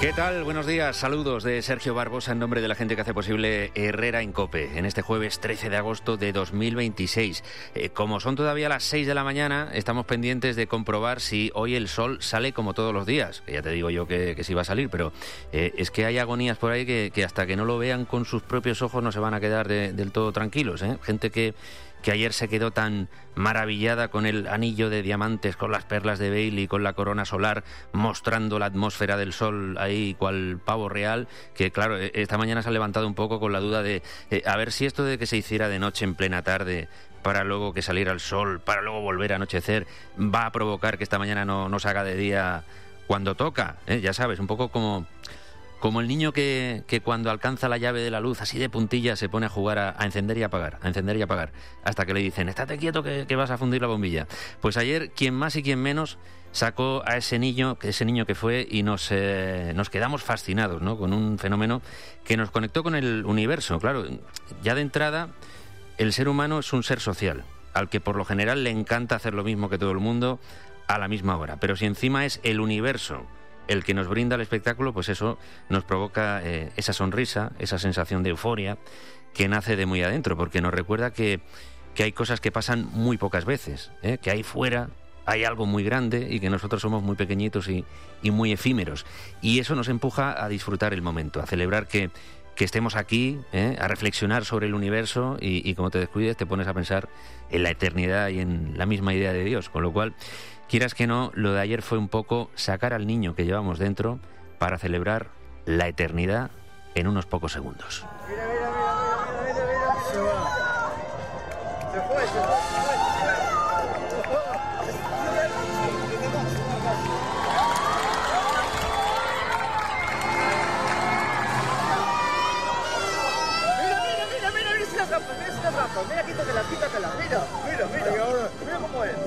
¿Qué tal? Buenos días, saludos de Sergio Barbosa en nombre de la gente que hace posible Herrera en COPE, en este jueves 13 de agosto de 2026. Como son todavía las 6 de la mañana, estamos pendientes de comprobar si hoy el sol sale como todos los días. Ya te digo yo que sí va a salir, pero es que hay agonías por ahí que hasta que no lo vean con sus propios ojos no se van a quedar del todo tranquilos. Gente que ayer se quedó tan maravillada con el anillo de diamantes, con las perlas de Bailey, con la corona solar, mostrando la atmósfera del sol ahí cual pavo real, que claro, esta mañana se ha levantado un poco con la duda de a ver si esto de que se hiciera de noche en plena tarde para luego que saliera el sol, para luego volver a anochecer, va a provocar que esta mañana no se haga de día cuando toca. Ya sabes, un poco como el niño que cuando alcanza la llave de la luz así de puntilla se pone a jugar a encender y apagar, hasta que le dicen, estate quieto que vas a fundir la bombilla. Pues ayer, quien más y quien menos sacó a ese niño que fue y nos quedamos fascinados, ¿no? Con un fenómeno que nos conectó con el universo. Claro, ya de entrada, el ser humano es un ser social, al que por lo general le encanta hacer lo mismo que todo el mundo a la misma hora. Pero si encima es el universo el que nos brinda el espectáculo, pues eso nos provoca esa sonrisa, esa sensación de euforia que nace de muy adentro, porque nos recuerda que hay cosas que pasan muy pocas veces, que ahí fuera hay algo muy grande y que nosotros somos muy pequeñitos y muy efímeros. Y eso nos empuja a disfrutar el momento, a celebrar que estemos aquí, a reflexionar sobre el universo y como te descuides te pones a pensar en la eternidad y en la misma idea de Dios, con lo cual, quieras que no, lo de ayer fue un poco sacar al niño que llevamos dentro para celebrar la eternidad en unos pocos segundos. Mira. Se va. Se fue. Mira, quítatela, mira cómo es.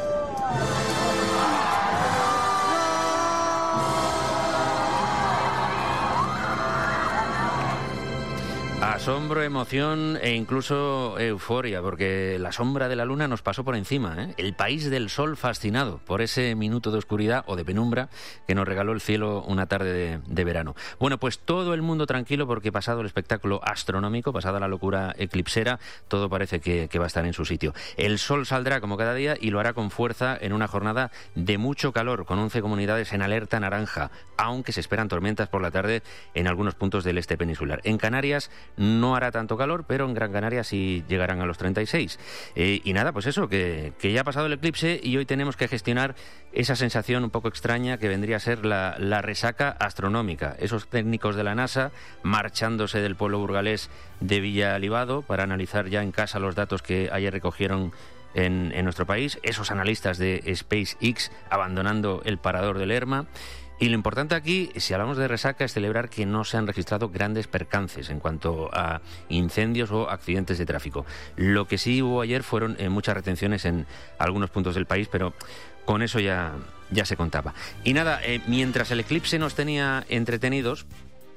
Asombro, emoción e incluso euforia, porque la sombra de la luna nos pasó por encima, El país del sol fascinado por ese minuto de oscuridad o de penumbra que nos regaló el cielo una tarde de verano. Bueno, pues todo el mundo tranquilo porque pasado el espectáculo astronómico, pasada la locura eclipsera, todo parece que va a estar en su sitio. El sol saldrá como cada día y lo hará con fuerza en una jornada de mucho calor, con 11 comunidades en alerta naranja, aunque se esperan tormentas por la tarde en algunos puntos del este peninsular. En Canarias no hará tanto calor, pero en Gran Canaria sí llegarán a los 36. Y nada, pues eso, que ya ha pasado el eclipse y hoy tenemos que gestionar esa sensación un poco extraña que vendría a ser la resaca astronómica. Esos técnicos de la NASA marchándose del pueblo burgalés de Villalibado para analizar ya en casa los datos que ayer recogieron en nuestro país. Esos analistas de SpaceX abandonando el parador de Lerma. Y lo importante aquí, si hablamos de resaca, es celebrar que no se han registrado grandes percances en cuanto a incendios o accidentes de tráfico. Lo que sí hubo ayer fueron muchas retenciones en algunos puntos del país, pero con eso ya se contaba. Y nada, mientras el eclipse nos tenía entretenidos,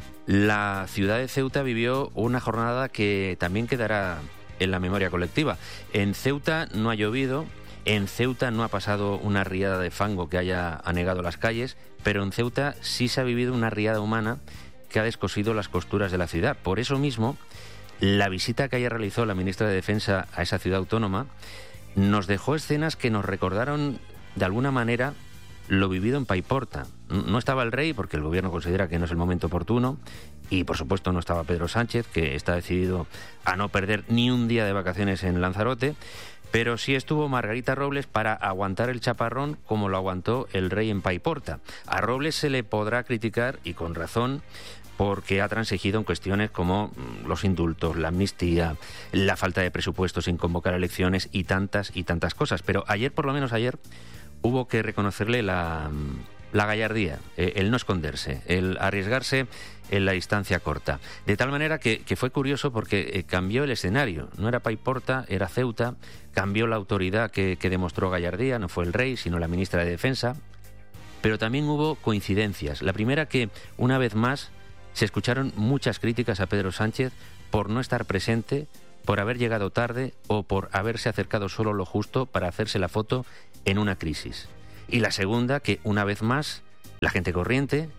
la ciudad de Ceuta vivió una jornada que también quedará en la memoria colectiva. En Ceuta no ha llovido. En Ceuta no ha pasado una riada de fango que haya anegado las calles, pero en Ceuta sí se ha vivido una riada humana que ha descosido las costuras de la ciudad. Por eso mismo, la visita que ayer realizó la ministra de Defensa a esa ciudad autónoma nos dejó escenas que nos recordaron de alguna manera lo vivido en Paiporta. No estaba el rey porque el gobierno considera que no es el momento oportuno y por supuesto no estaba Pedro Sánchez, que está decidido a no perder ni un día de vacaciones en Lanzarote. Pero sí estuvo Margarita Robles para aguantar el chaparrón como lo aguantó el rey en Paiporta. A Robles se le podrá criticar, y con razón, porque ha transigido en cuestiones como los indultos, la amnistía, la falta de presupuesto sin convocar elecciones y tantas cosas. Pero ayer, por lo menos ayer, hubo que reconocerle la gallardía, el no esconderse, el arriesgarse en la distancia corta. De tal manera que fue curioso porque cambió el escenario. No era Paiporta, era Ceuta. Cambió la autoridad que demostró gallardía. No fue el rey, sino la ministra de Defensa. Pero también hubo coincidencias. La primera, que una vez más se escucharon muchas críticas a Pedro Sánchez por no estar presente, por haber llegado tarde o por haberse acercado solo lo justo para hacerse la foto en una crisis. Y la segunda, que una vez más la gente corriente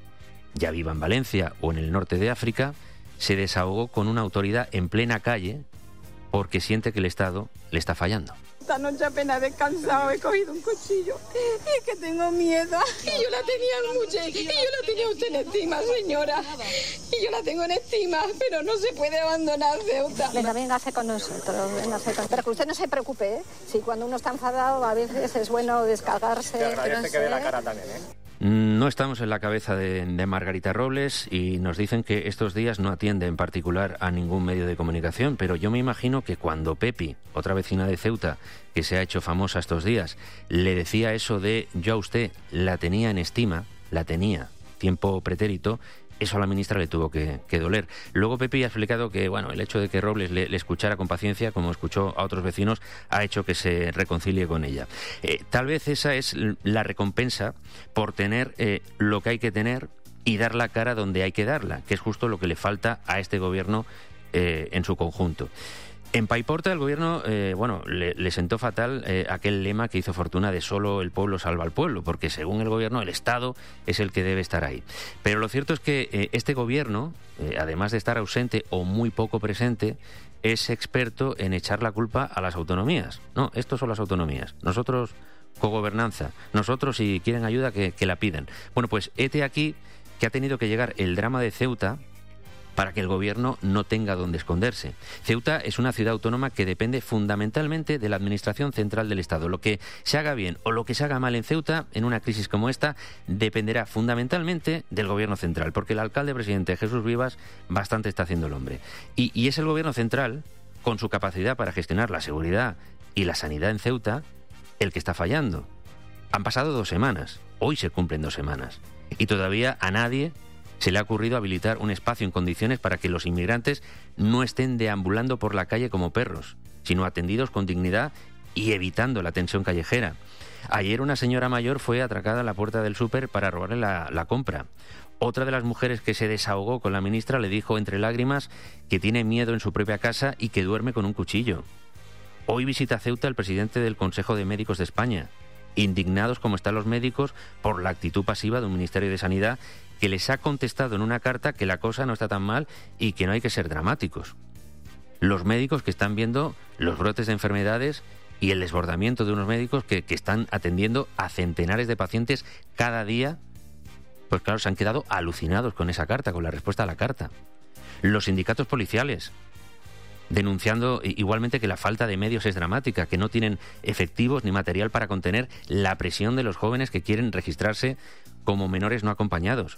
ya viva en Valencia o en el norte de África, se desahogó con una autoridad en plena calle porque siente que el Estado le está fallando. Esta noche apenas he descansado, he cogido un cuchillo y es que tengo miedo. Y yo la tenía y yo la tenía usted en estima, señora. Y yo la tengo en estima, pero no se puede abandonar Ceuta. Venga, véngase con nosotros, Pero que usted no se preocupe, ¿eh? Si cuando uno está enfadado a veces es bueno descargarse. Te agradece que dé la cara también, ¿eh? No estamos en la cabeza de Margarita Robles y nos dicen que estos días no atiende en particular a ningún medio de comunicación, pero yo me imagino que cuando Pepi, otra vecina de Ceuta, que se ha hecho famosa estos días, le decía eso de yo a usted la tenía en estima, la tenía, tiempo pretérito, eso a la ministra le tuvo que doler. Luego Pepi ha explicado que bueno, el hecho de que Robles le escuchara con paciencia, como escuchó a otros vecinos, ha hecho que se reconcilie con ella. Tal vez esa es la recompensa por tener lo que hay que tener y dar la cara donde hay que darla, que es justo lo que le falta a este gobierno en su conjunto. En Paiporta el gobierno le sentó fatal aquel lema que hizo fortuna de solo el pueblo salva al pueblo, porque según el gobierno el Estado es el que debe estar ahí. Pero lo cierto es que este gobierno, además de estar ausente o muy poco presente, es experto en echar la culpa a las autonomías. No, estos son las autonomías. Nosotros cogobernanza. Nosotros si quieren ayuda que la pidan. Bueno, pues hete aquí que ha tenido que llegar el drama de Ceuta para que el gobierno no tenga dónde esconderse. Ceuta es una ciudad autónoma que depende fundamentalmente de la administración central del Estado. Lo que se haga bien o lo que se haga mal en Ceuta, en una crisis como esta, dependerá fundamentalmente del gobierno central, porque el alcalde presidente Jesús Vivas bastante está haciendo el hombre. Y es el gobierno central, con su capacidad para gestionar la seguridad y la sanidad en Ceuta, el que está fallando. Han pasado 2 semanas, hoy se cumplen 2 semanas, y todavía a nadie se le ha ocurrido habilitar un espacio en condiciones para que los inmigrantes no estén deambulando por la calle como perros, sino atendidos con dignidad y evitando la tensión callejera. Ayer una señora mayor fue atracada en la puerta del súper para robarle la compra. Otra de las mujeres que se desahogó con la ministra le dijo entre lágrimas que tiene miedo en su propia casa y que duerme con un cuchillo. Hoy visita Ceuta el presidente del Consejo de Médicos de España, indignados como están los médicos por la actitud pasiva de un Ministerio de Sanidad que les ha contestado en una carta que la cosa no está tan mal y que no hay que ser dramáticos. Los médicos que están viendo los brotes de enfermedades y el desbordamiento de unos médicos que están atendiendo a centenares de pacientes cada día, pues claro, se han quedado alucinados con esa carta, con la respuesta a la carta. Los sindicatos policiales, denunciando igualmente que la falta de medios es dramática, que no tienen efectivos ni material para contener la presión de los jóvenes que quieren registrarse como menores no acompañados.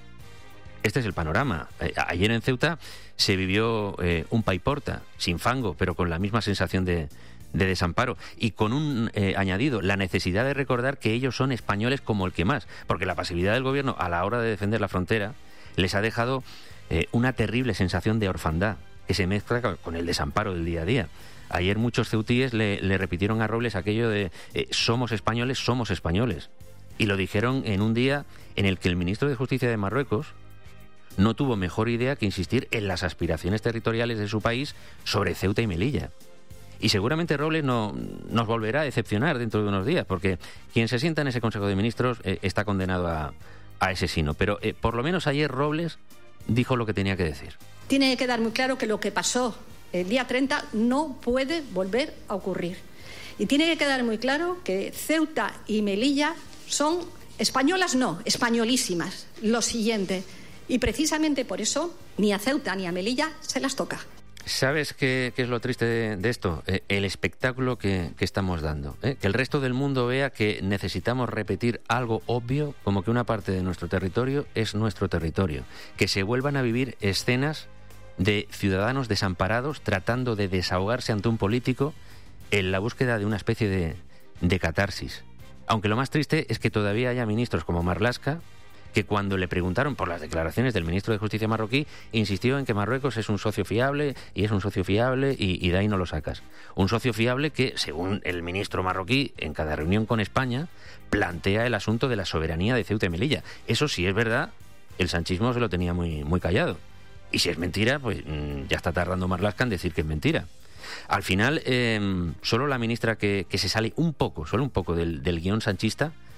Este es el panorama. Ayer en Ceuta se vivió un Paiporta, sin fango, pero con la misma sensación de desamparo y con un añadido, la necesidad de recordar que ellos son españoles como el que más, porque la pasividad del gobierno a la hora de defender la frontera les ha dejado una terrible sensación de orfandad que se mezcla con el desamparo del día a día. Ayer muchos ceutíes le repitieron a Robles aquello de somos españoles, somos españoles. Y lo dijeron en un día en el que el ministro de Justicia de Marruecos no tuvo mejor idea que insistir en las aspiraciones territoriales de su país sobre Ceuta y Melilla. Y seguramente Robles nos volverá a decepcionar dentro de unos días, porque quien se sienta en ese Consejo de Ministros está condenado a ese sino. Pero por lo menos ayer Robles dijo lo que tenía que decir. Tiene que quedar muy claro que lo que pasó el día 30 no puede volver a ocurrir. Y tiene que quedar muy claro que Ceuta y Melilla son españolas, no, españolísimas. Lo siguiente. Y precisamente por eso ni a Ceuta ni a Melilla se las toca. ¿Sabes qué es lo triste de esto? El espectáculo que estamos dando. Que el resto del mundo vea que necesitamos repetir algo obvio, como que una parte de nuestro territorio es nuestro territorio. Que se vuelvan a vivir escenas de ciudadanos desamparados tratando de desahogarse ante un político en la búsqueda de una especie de catarsis. Aunque lo más triste es que todavía haya ministros como Marlaska, que cuando le preguntaron por las declaraciones del ministro de Justicia marroquí, insistió en que Marruecos es un socio fiable y es un socio fiable y de ahí no lo sacas. Un socio fiable que, según el ministro marroquí, en cada reunión con España, plantea el asunto de la soberanía de Ceuta y Melilla. Eso sí es verdad, el sanchismo se lo tenía muy, muy callado. Y si es mentira, pues ya está tardando Marlaska en decir que es mentira. Al final, solo la ministra que se sale un poco, solo un poco del guión sanchista,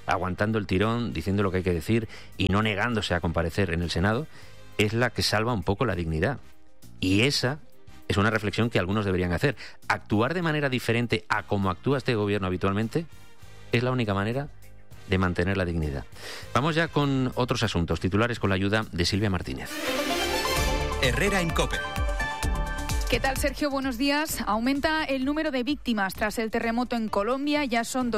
aguantando el tirón, diciendo lo que hay que decir y no negándose a comparecer en el Senado, es la que salva un poco la dignidad. Y esa es una reflexión que algunos deberían hacer. Actuar de manera diferente a como actúa este gobierno habitualmente es la única manera de mantener la dignidad. Vamos ya con otros asuntos, titulares con la ayuda de Silvia Martínez. Herrera en COPE. ¿Qué tal, Sergio? Buenos días. Aumenta el número de víctimas tras el terremoto en Colombia. Ya son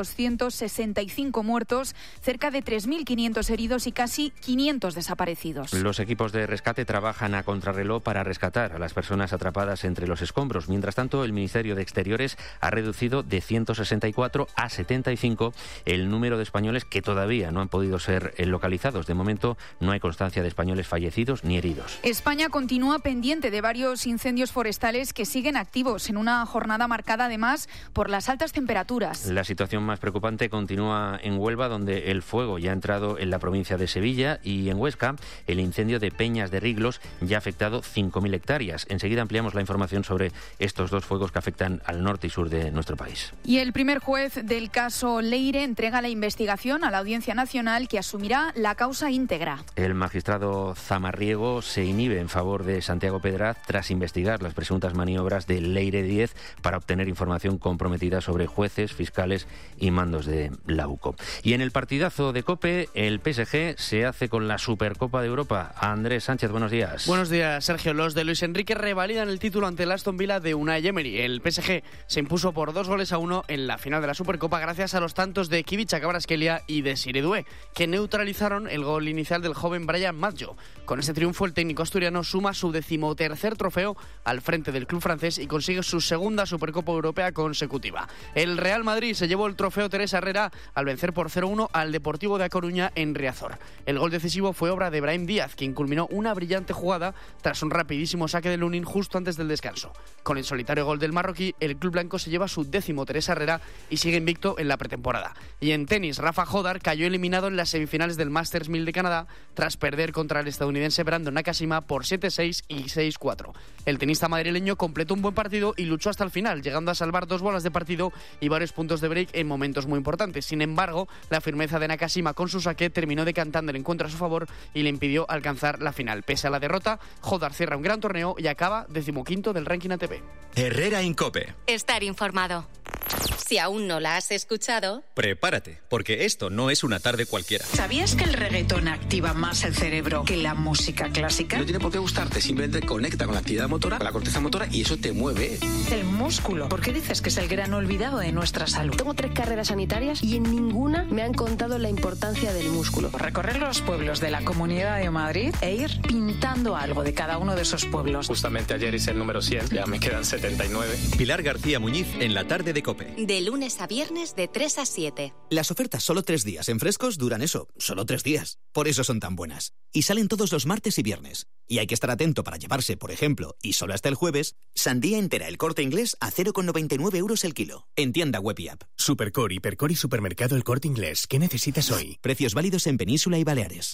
265 muertos, cerca de 3.500 heridos y casi 500 desaparecidos. Los equipos de rescate trabajan a contrarreloj para rescatar a las personas atrapadas entre los escombros. Mientras tanto, el Ministerio de Exteriores ha reducido de 164 a 75 el número de españoles que todavía no han podido ser localizados. De momento, no hay constancia de españoles fallecidos ni heridos. España continúa pendiente de varios incendios forestales que siguen activos en una jornada marcada además por las altas temperaturas. La situación más preocupante continúa en Huelva, donde el fuego ya ha entrado en la provincia de Sevilla, y en Huesca el incendio de Peñas de Riglos ya ha afectado 5.000 hectáreas. Enseguida ampliamos la información sobre estos dos fuegos que afectan al norte y sur de nuestro país. Y el primer juez del caso Leire entrega la investigación a la Audiencia Nacional, que asumirá la causa íntegra. El magistrado Zamarriego se inhibe en favor de Santiago Pedraz tras investigar las presuntas maniobras de Leire 10 para obtener información comprometida sobre jueces, fiscales y mandos de la UCO. Y en el partidazo de COPE, el PSG se hace con la Supercopa de Europa. Andrés Sánchez, buenos días. Buenos días, Sergio. Los de Luis Enrique revalidan el título ante el Aston Villa de Unai Emery. El PSG se impuso por 2-1 en la final de la Supercopa gracias a los tantos de Kivicha Kvaratskhelia y de Sire Doué, que neutralizaron el gol inicial del joven Brian Maggio. Con este triunfo, el técnico asturiano suma su 13º trofeo al frente del club francés y consigue su segunda Supercopa Europea consecutiva. El Real Madrid se llevó el trofeo Teresa Herrera al vencer por 0-1 al Deportivo de A Coruña en Riazor. El gol decisivo fue obra de Brahim Díaz, quien culminó una brillante jugada tras un rapidísimo saque de Lunin justo antes del descanso. Con el solitario gol del marroquí, el club blanco se lleva su 10º Teresa Herrera y sigue invicto en la pretemporada. Y en tenis, Rafa Jodar cayó eliminado en las semifinales del Masters 1000 de Canadá tras perder contra el estadounidense Brandon Nakashima por 7-6 y 6-4. El tenista madrileño completó un buen partido y luchó hasta el final, llegando a salvar 2 bolas de partido y varios puntos de break en momentos muy importantes. Sin embargo, la firmeza de Nakashima con su saque terminó decantando el encuentro a su favor y le impidió alcanzar la final. Pese a la derrota, Jodar cierra un gran torneo y acaba 15º del ranking ATP. Herrera en COPE. Estar informado. Si aún no la has escuchado, prepárate, porque esto no es una tarde cualquiera. ¿Sabías que el reggaetón activa más el cerebro que la música clásica? No tiene por qué gustarte, simplemente conecta con la actividad motora, con la corteza motora, y eso te mueve. El músculo. ¿Por qué dices que es el gran olvidado de nuestra salud? Tengo 3 carreras sanitarias y en ninguna me han contado la importancia del músculo. Recorrer los pueblos de la Comunidad de Madrid e ir pintando algo de cada uno de esos pueblos. Justamente ayer hice el número 100, ya me quedan 79. Pilar García Muñiz en la tarde de COPE. de lunes a viernes de 3 a 7. Las ofertas solo 3 días en Frescos duran eso, solo 3 días. Por eso son tan buenas. Y salen todos los martes y viernes. Y hay que estar atento para llevarse, por ejemplo, y solo hasta el jueves, sandía entera El Corte Inglés a 0,99 € el kilo. En tienda web y app. Supercor, Hipercor y Supermercado El Corte Inglés. ¿Qué necesitas hoy? Precios válidos en Península y Baleares.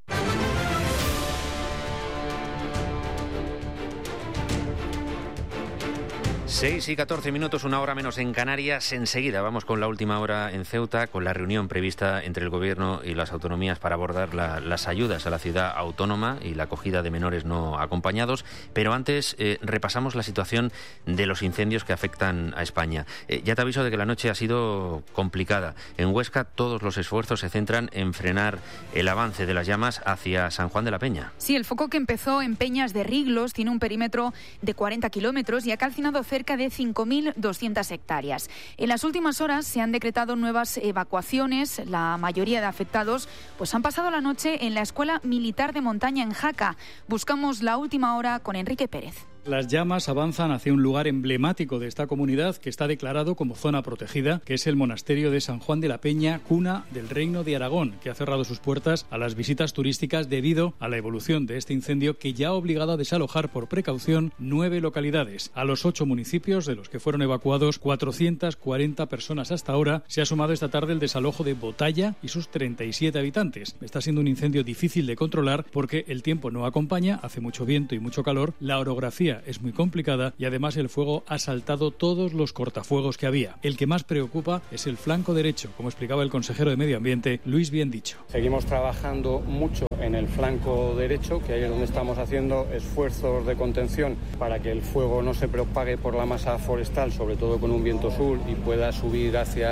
6 y 14 minutos, 1 hora menos en Canarias. Enseguida vamos con la última hora en Ceuta, con la reunión prevista entre el Gobierno y las autonomías para abordar las ayudas a la ciudad autónoma y la acogida de menores no acompañados. Pero antes repasamos la situación de los incendios que afectan a España. Ya te aviso de que la noche ha sido complicada. En Huesca todos los esfuerzos se centran en frenar el avance de las llamas hacia San Juan de la Peña. Sí, el foco que empezó en Peñas de Riglos tiene un perímetro de 40 kilómetros y ha calcinado cerca de 5.200 hectáreas. En las últimas horas se han decretado nuevas evacuaciones. La mayoría de afectados pues han pasado la noche en la Escuela Militar de Montaña en Jaca. Buscamos la última hora con Enrique Pérez. Las llamas avanzan hacia un lugar emblemático de esta comunidad que está declarado como zona protegida, que es el monasterio de San Juan de la Peña, cuna del Reino de Aragón, que ha cerrado sus puertas a las visitas turísticas debido a la evolución de este incendio que ya ha obligado a desalojar por precaución 9 localidades. A los 8 municipios de los que fueron evacuados 440 personas hasta ahora, se ha sumado esta tarde el desalojo de Botalla y sus 37 habitantes. Está siendo un incendio difícil de controlar porque el tiempo no acompaña, hace mucho viento y mucho calor, la orografía vía es muy complicada y además el fuego ha saltado todos los cortafuegos que había. El que más preocupa es el flanco derecho, como explicaba el consejero de Medio Ambiente, Luis Biendicho. Seguimos trabajando mucho en el flanco derecho, que ahí es donde estamos haciendo esfuerzos de contención para que el fuego no se propague por la masa forestal, sobre todo con un viento sur, y pueda subir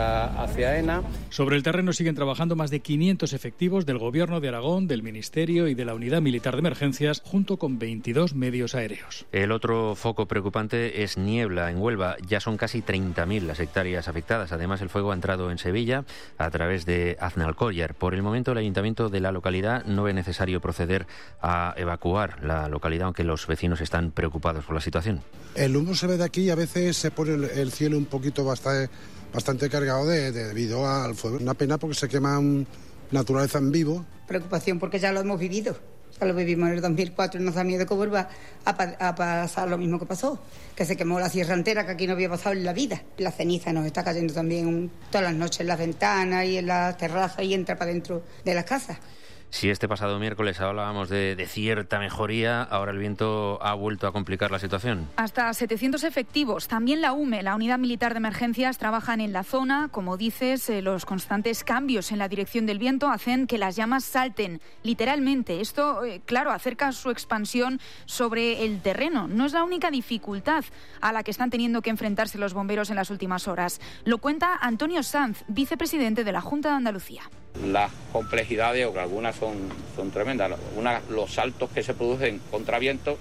hacia Ena. Sobre el terreno siguen trabajando más de 500 efectivos del Gobierno de Aragón, del Ministerio y de la Unidad Militar de Emergencias, junto con 22 medios aéreos. El otro foco preocupante es niebla en Huelva. Ya son casi 30.000 las hectáreas afectadas. Además, el fuego ha entrado en Sevilla a través de Aznalcóllar. Por el momento, el ayuntamiento de la localidad no ve necesario proceder a evacuar la localidad, aunque los vecinos están preocupados por la situación. El humo se ve de aquí y a veces se pone el cielo un poquito bastante cargado debido al fuego. Una pena porque se quema naturaleza en vivo. Preocupación porque ya lo hemos vivido. Ya lo vivimos en el 2004 y nos da miedo que vuelva a pasar lo mismo que pasó. Que se quemó la sierra entera, que aquí no había pasado en la vida. La ceniza nos está cayendo también todas las noches en las ventanas y en las terrazas y entra para dentro de las casas. Si este pasado miércoles hablábamos de cierta mejoría, ahora el viento ha vuelto a complicar la situación. Hasta 700 efectivos. También la UME, la Unidad Militar de Emergencias, trabajan en la zona. Como dices, los constantes cambios en la dirección del viento hacen que las llamas salten, literalmente. Esto, claro, acerca su expansión sobre el terreno. No es la única dificultad a la que están teniendo que enfrentarse los bomberos en las últimas horas. Lo cuenta Antonio Sanz, vicepresidente de la Junta de Andalucía. Las complejidades, o algunas son tremendas. Una, los saltos que se producen contra viento,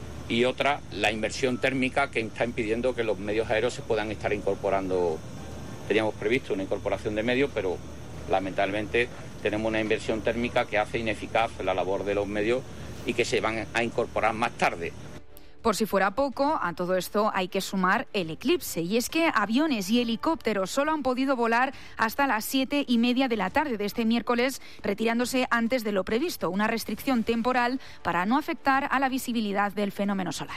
y otra, la inversión térmica que está impidiendo que los medios aéreos se puedan estar incorporando. Teníamos previsto una incorporación de medios, pero lamentablemente tenemos una inversión térmica que hace ineficaz la labor de los medios y que se van a incorporar más tarde. Por si fuera poco, a todo esto hay que sumar el eclipse. Y es que aviones y helicópteros solo han podido volar hasta las 7:30 de la tarde de este miércoles, retirándose antes de lo previsto. Una restricción temporal para no afectar a la visibilidad del fenómeno solar.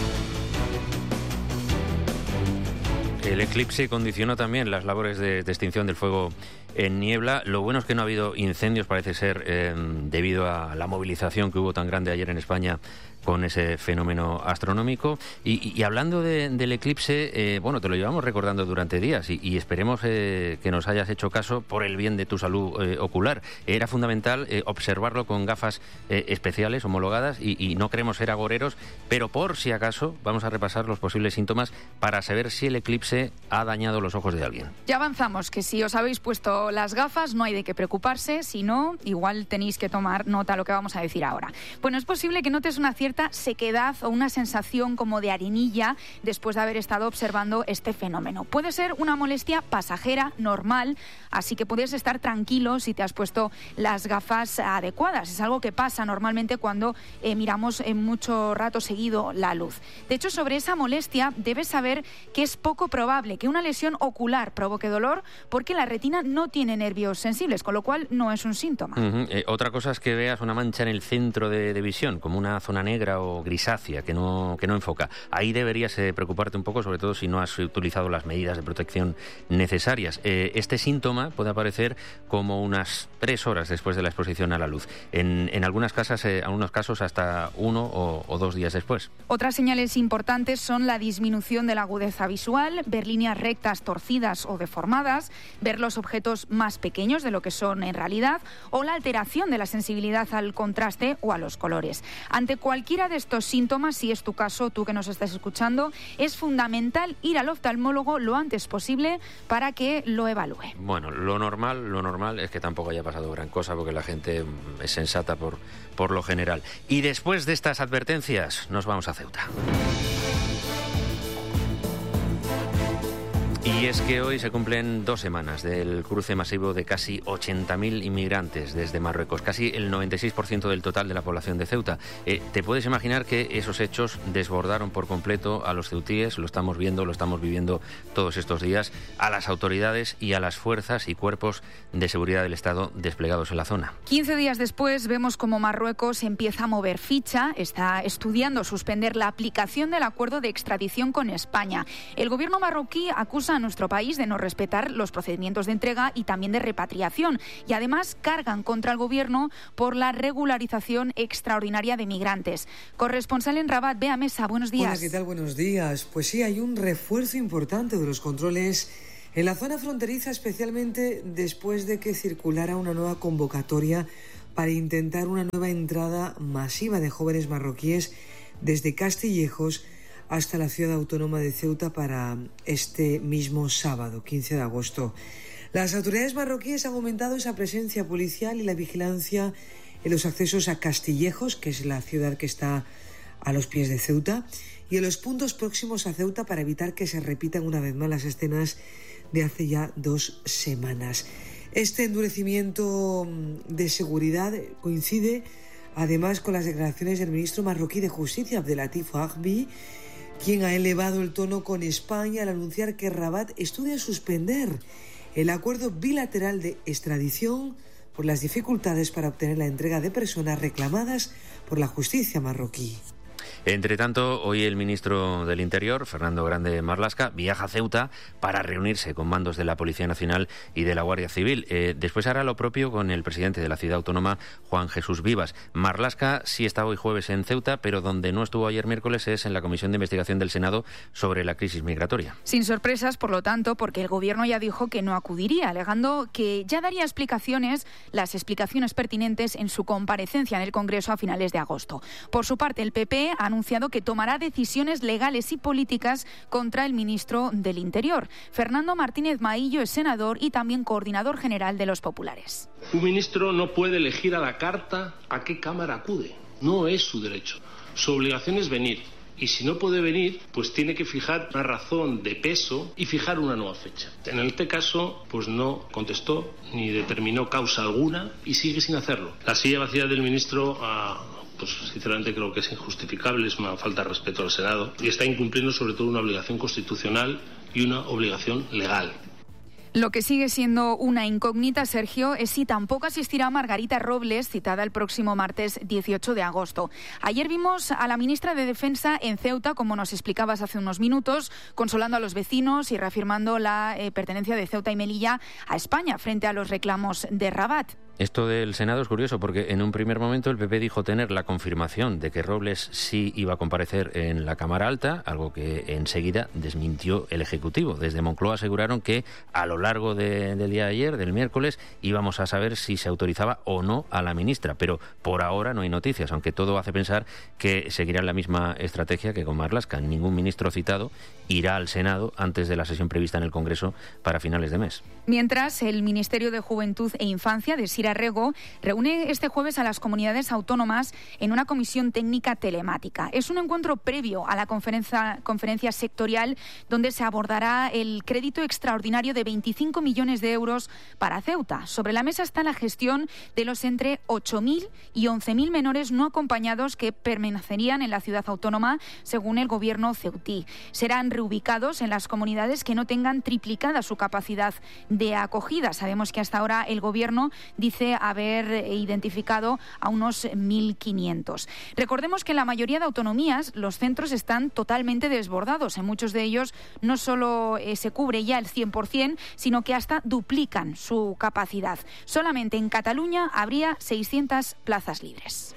El eclipse condicionó también las labores de extinción del fuego en Niebla. Lo bueno es que no ha habido incendios, parece ser, debido a la movilización que hubo tan grande ayer en España con ese fenómeno astronómico. Y hablando del eclipse, bueno, te lo llevamos recordando durante días y esperemos que nos hayas hecho caso por el bien de tu salud ocular. Era fundamental observarlo con gafas especiales, homologadas, y no queremos ser agoreros, pero por si acaso vamos a repasar los posibles síntomas para saber si el eclipse ha dañado los ojos de alguien. Ya avanzamos, que si os habéis puesto las gafas no hay de qué preocuparse, si no, igual tenéis que tomar nota de lo que vamos a decir ahora. Bueno, es posible que notes una cierta sequedad o una sensación como de arenilla después de haber estado observando este fenómeno. Puede ser una molestia pasajera, normal, así que puedes estar tranquilo si te has puesto las gafas adecuadas. Es algo que pasa normalmente cuando miramos mucho rato seguido la luz. De hecho, sobre esa molestia debes saber que es poco probable que una lesión ocular provoque dolor porque la retina no tiene nervios sensibles, con lo cual no es un síntoma. Otra cosa es que veas una mancha en el centro de visión, como una zona negra o grisácea que no enfoca. Ahí deberías preocuparte un poco, sobre todo si no has utilizado las medidas de protección necesarias. Este síntoma puede aparecer como unas 3 horas después de la exposición a la luz. En algunos casos hasta 1 o 2 días después. Otras señales importantes son la disminución de la agudeza visual, ver líneas rectas torcidas o deformadas, ver los objetos más pequeños de lo que son en realidad, o la alteración de la sensibilidad al contraste o a los colores. Ante cualquiera de estos síntomas, si es tu caso, tú que nos estás escuchando, es fundamental ir al oftalmólogo lo antes posible para que lo evalúe. Bueno, lo normal es que tampoco haya pasado gran cosa, porque la gente es sensata por lo general. Y después de estas advertencias, nos vamos a Ceuta. Y es que hoy se cumplen 2 semanas del cruce masivo de casi 80.000 inmigrantes desde Marruecos, casi el 96% del total de la población de Ceuta. Te puedes imaginar que esos hechos desbordaron por completo a los ceutíes, lo estamos viendo, lo estamos viviendo todos estos días, a las autoridades y a las fuerzas y cuerpos de seguridad del Estado desplegados en la zona. 15 días después vemos como Marruecos empieza a mover ficha, está estudiando suspender la aplicación del acuerdo de extradición con España. El gobierno marroquí acusa acusa a nuestro país de no respetar los procedimientos de entrega y también de repatriación. Y además cargan contra el gobierno por la regularización extraordinaria de migrantes. Corresponsal en Rabat, Bea Mesa, buenos días. Hola, ¿qué tal? Buenos días. Pues sí, hay un refuerzo importante de los controles en la zona fronteriza, especialmente después de que circulara una nueva convocatoria para intentar una nueva entrada masiva de jóvenes marroquíes desde Castillejos hasta la ciudad autónoma de Ceuta para este mismo sábado, 15 de agosto. Las autoridades marroquíes han aumentado esa presencia policial y la vigilancia en los accesos a Castillejos, que es la ciudad que está a los pies de Ceuta, y en los puntos próximos a Ceuta para evitar que se repitan una vez más las escenas de hace ya 2 semanas. Este endurecimiento de seguridad coincide además con las declaraciones del ministro marroquí de Justicia, Abdelatif Ahbi, quien ha elevado el tono con España al anunciar que Rabat estudia suspender el acuerdo bilateral de extradición por las dificultades para obtener la entrega de personas reclamadas por la justicia marroquí. Entre tanto, hoy el ministro del Interior, Fernando Grande Marlaska, viaja a Ceuta para reunirse con mandos de la Policía Nacional y de la Guardia Civil. Después hará lo propio con el presidente de la ciudad autónoma, Juan Jesús Vivas. Marlaska sí está hoy jueves en Ceuta, pero donde no estuvo ayer miércoles es en la Comisión de Investigación del Senado sobre la crisis migratoria. Sin sorpresas, por lo tanto, porque el Gobierno ya dijo que no acudiría, alegando que ya daría las explicaciones pertinentes en su comparecencia en el Congreso a finales de agosto. Por su parte, el PP ha anunciado que tomará decisiones legales y políticas contra el ministro del Interior. Fernando Martínez Maillo es senador y también coordinador general de los populares. Un ministro no puede elegir a la carta a qué Cámara acude. No es su derecho. Su obligación es venir. Y si no puede venir, pues tiene que fijar una razón de peso y fijar una nueva fecha. En este caso, pues no contestó ni determinó causa alguna y sigue sin hacerlo. La silla vacía del ministro pues sinceramente creo que es injustificable, es una falta de respeto al Senado y está incumpliendo sobre todo una obligación constitucional y una obligación legal. Lo que sigue siendo una incógnita, Sergio, es si tampoco asistirá Margarita Robles, citada el próximo martes 18 de agosto. Ayer vimos a la ministra de Defensa en Ceuta, como nos explicabas hace unos minutos, consolando a los vecinos y reafirmando la pertenencia de Ceuta y Melilla a España frente a los reclamos de Rabat. Esto del Senado es curioso porque en un primer momento el PP dijo tener la confirmación de que Robles sí iba a comparecer en la Cámara Alta, algo que enseguida desmintió el Ejecutivo. Desde Moncloa aseguraron que a lo largo del día de ayer, del miércoles, íbamos a saber si se autorizaba o no a la ministra, pero por ahora no hay noticias, aunque todo hace pensar que seguirán la misma estrategia que con Marlaska. Ningún ministro citado irá al Senado antes de la sesión prevista en el Congreso para finales de mes. Mientras, el Ministerio de Juventud e Infancia de Sira Rego reúne este jueves a las comunidades autónomas en una comisión técnica telemática. Es un encuentro previo a la conferencia sectorial donde se abordará el crédito extraordinario de 25 millones de euros para Ceuta. Sobre la mesa está la gestión de los entre 8.000 y 11.000 menores no acompañados que permanecerían en la ciudad autónoma, según el gobierno ceutí. Serán reubicados en las comunidades que no tengan triplicada su capacidad de acogida. Sabemos que hasta ahora el gobierno dice haber identificado a unos 1.500. Recordemos que en la mayoría de autonomías los centros están totalmente desbordados. En muchos de ellos no solo se cubre ya el 100%, sino que hasta duplican su capacidad. Solamente en Cataluña habría 600 plazas libres.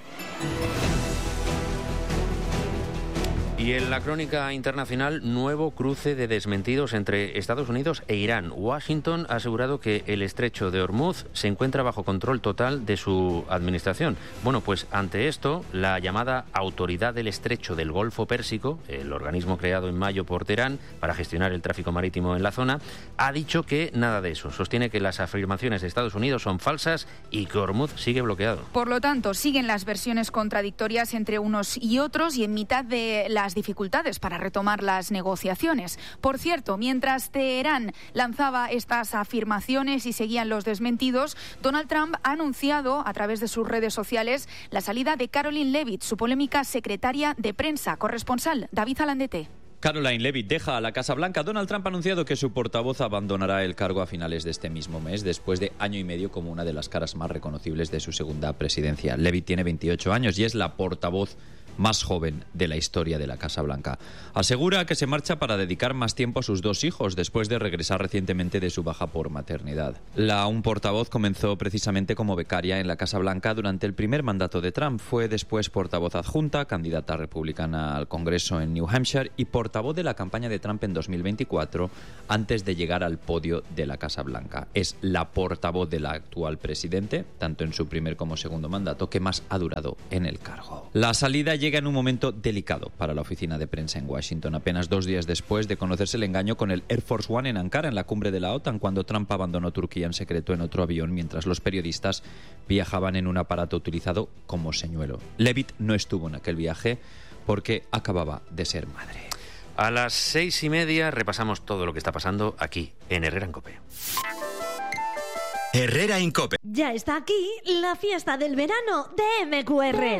Y en la crónica internacional, nuevo cruce de desmentidos entre Estados Unidos e Irán. Washington ha asegurado que el estrecho de Hormuz se encuentra bajo control total de su administración. Bueno, pues ante esto, la llamada Autoridad del Estrecho del Golfo Pérsico, el organismo creado en mayo por Teherán para gestionar el tráfico marítimo en la zona, ha dicho que nada de eso. Sostiene que las afirmaciones de Estados Unidos son falsas y que Hormuz sigue bloqueado. Por lo tanto, siguen las versiones contradictorias entre unos y otros y en mitad de las dificultades para retomar las negociaciones. Por cierto, mientras Teherán lanzaba estas afirmaciones y seguían los desmentidos, Donald Trump ha anunciado a través de sus redes sociales la salida de Karoline Leavitt, su polémica secretaria de prensa. Corresponsal David Alandete. Caroline Leavitt deja a la Casa Blanca. Donald Trump ha anunciado que su portavoz abandonará el cargo a finales de este mismo mes, después de año y medio como una de las caras más reconocibles de su segunda presidencia. Leavitt tiene 28 años y es la portavoz más joven de la historia de la Casa Blanca. Asegura que se marcha para dedicar más tiempo a sus 2 hijos después de regresar recientemente de su baja por maternidad. Un portavoz comenzó precisamente como becaria en la Casa Blanca durante el primer mandato de Trump. Fue después portavoz adjunta, candidata republicana al Congreso en New Hampshire y portavoz de la campaña de Trump en 2024 antes de llegar al podio de la Casa Blanca. Es la portavoz del actual presidente, tanto en su primer como segundo mandato, que más ha durado en el cargo. La salida llega en un momento delicado para la oficina de prensa en Washington, apenas 2 días después de conocerse el engaño con el Air Force One en Ankara, en la cumbre de la OTAN, cuando Trump abandonó Turquía en secreto en otro avión mientras los periodistas viajaban en un aparato utilizado como señuelo. Leavitt no estuvo en aquel viaje porque acababa de ser madre. A las 6:30 repasamos todo lo que está pasando aquí en Herrera en COPE. Herrera en COPE. Ya está aquí la fiesta del verano de MQR.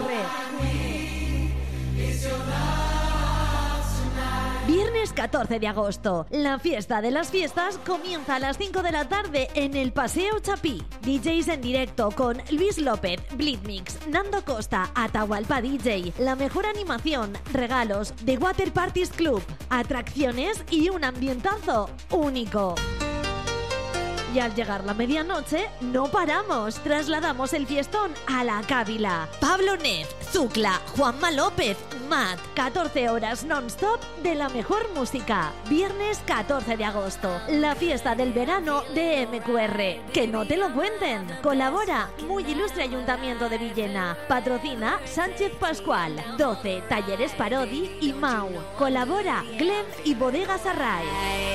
Viernes 14 de agosto. La fiesta de las fiestas comienza a las 5 de la tarde en el Paseo Chapí. DJs en directo con Luis López, Blitmix, Nando Costa, Atahualpa DJ, la mejor animación, regalos, The Water Parties Club, atracciones y un ambientazo único. Y al llegar la medianoche, no paramos. Trasladamos el fiestón a la Cávila. Pablo Neff, Zucla, Juanma López, Matt. 14 horas non-stop de la mejor música. Viernes 14 de agosto. La fiesta del verano de MQR. Que no te lo cuenten. Colabora Muy Ilustre Ayuntamiento de Villena. Patrocina Sánchez Pascual. 12 Talleres Parodi y Mau. Colabora Glenn y Bodegas Array.